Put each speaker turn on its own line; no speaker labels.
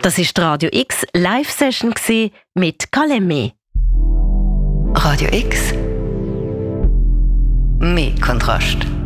Das war die Radio X Live-Session mit Kalemi.
Radio X. Mehr Kontrast.